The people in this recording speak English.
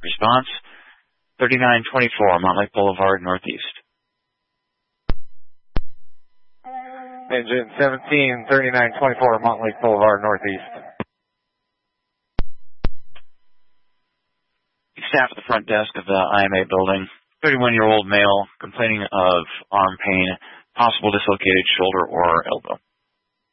Response, 3924 Montlake Boulevard, Northeast. Engine 17, 3924 Montlake Boulevard, Northeast. Staff at the front desk of the IMA building. 31-year-old male complaining of arm pain, possible dislocated shoulder or elbow.